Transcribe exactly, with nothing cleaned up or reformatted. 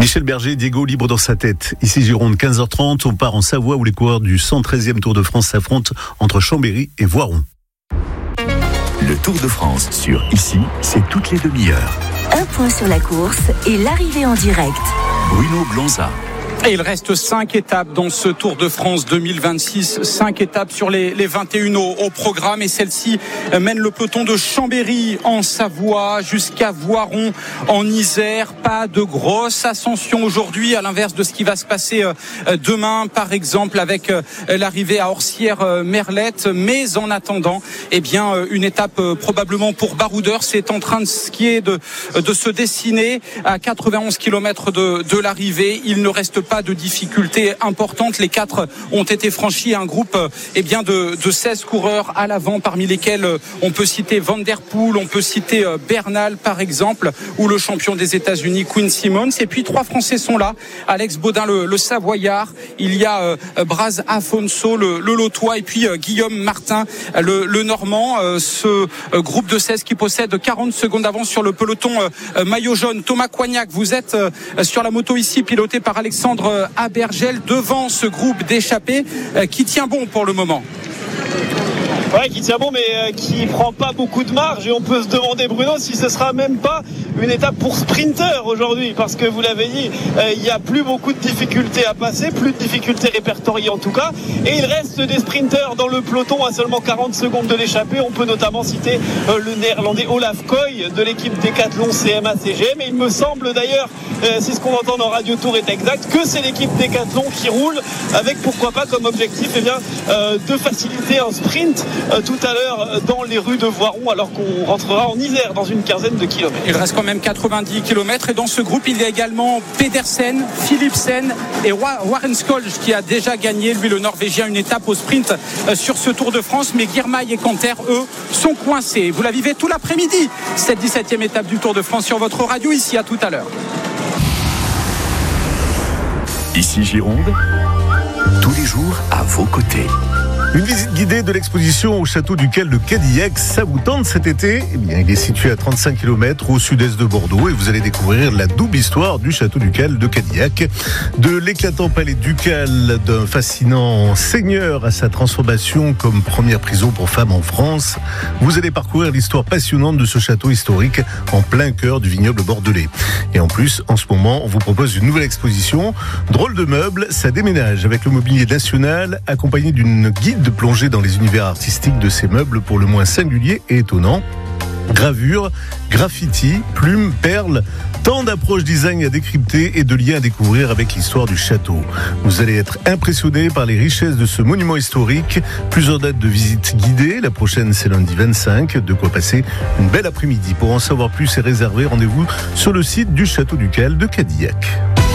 Michel Berger, Diego libre dans sa tête. Ici Gironde, quinze heures trente, on part en Savoie où les coureurs du cent treizième Tour de France s'affrontent entre Chambéry et Voiron. Le Tour de France sur Ici, c'est toutes les demi-heures. Un point sur la course et l'arrivée en direct. Bruno Blanza. Et il reste cinq étapes dans ce Tour de France deux mille vingt-six. cinq étapes sur les, les vingt et une au, au programme. Et celle-ci mène le peloton de Chambéry en Savoie jusqu'à Voiron en Isère. Pas de grosse ascension aujourd'hui, à l'inverse de ce qui va se passer demain, par exemple, avec l'arrivée à Orsières-Merlette. Mais en attendant, eh bien, une étape probablement pour baroudeur. C'est en train de skier, de, de se dessiner à quatre-vingt-onze kilomètres de, de l'arrivée. Il ne reste pas de difficultés importantes. Les quatre ont été franchis. Un groupe eh bien de, de seize coureurs à l'avant, parmi lesquels on peut citer Van Der Poel, on peut citer Bernal par exemple, ou le champion des États-Unis Quinn Simmons. Et puis trois Français sont là. Alex Baudin, le, le Savoyard. Il y a euh, Braz Afonso, le, le Lotois, et puis euh, Guillaume Martin, le, le Normand. Euh, ce euh, groupe de seize qui possède quarante secondes d'avance sur le peloton euh, maillot jaune. Thomas Coignac, vous êtes euh, sur la moto ici, piloté par Alexandre Abergel, devant ce groupe d'échappés euh, qui tient bon pour le moment. Ouais, qui tient bon, mais euh, qui prend pas beaucoup de marge. Et on peut se demander, Bruno, si ce sera même pas une étape pour sprinter aujourd'hui, parce que vous l'avez dit, euh, il y a plus beaucoup de difficultés à passer, plus de difficultés répertoriées en tout cas. Et il reste des sprinters dans le peloton à seulement quarante secondes de l'échappée. On peut notamment citer euh, le néerlandais Olaf Koy de l'équipe Decathlon C M A C G M. Et il me semble d'ailleurs, euh, si ce qu'on entend dans Radio Tour est exact, que c'est l'équipe Decathlon qui roule avec, pourquoi pas, comme objectif eh bien, euh, de faciliter un sprint euh, tout à l'heure dans les rues de Voiron, alors qu'on rentrera en Isère dans une quinzaine de kilomètres. Il reste quand même quatre-vingt-dix kilomètres, et dans ce groupe il y a également Pedersen, Philipsen et Warren Skolj qui a déjà gagné, lui le Norvégien, une étape au sprint sur ce Tour de France. Mais Girmay et Canter, eux, sont coincés. Vous la vivez tout l'après-midi, cette dix-septième étape du Tour de France sur votre radio. Ici, à tout à l'heure. Ici Gironde, tous les jours à vos côtés. Une visite guidée de l'exposition au château du Cal de Cadillac, ça vous tente cet été? Eh bien, il est situé à trente-cinq kilomètres au sud-est de Bordeaux et vous allez découvrir la double histoire du château du Cal de Cadillac. De l'éclatant palais ducal d'un fascinant seigneur à sa transformation comme première prison pour femmes en France, vous allez parcourir l'histoire passionnante de ce château historique en plein cœur du vignoble bordelais. Et en plus, en ce moment, on vous propose une nouvelle exposition. Drôle de meubles, ça déménage avec le mobilier national, accompagné d'une guide de plonger dans les univers artistiques de ces meubles pour le moins singuliers et étonnants. Gravures, graffiti, plumes, perles, tant d'approches design à décrypter et de liens à découvrir avec l'histoire du château. Vous allez être impressionné par les richesses de ce monument historique. Plusieurs dates de visite guidées. La prochaine, c'est lundi vingt-cinq. De quoi passer une belle après-midi. Pour en savoir plus et réserver, rendez-vous sur le site du Château du Cal de Cadillac.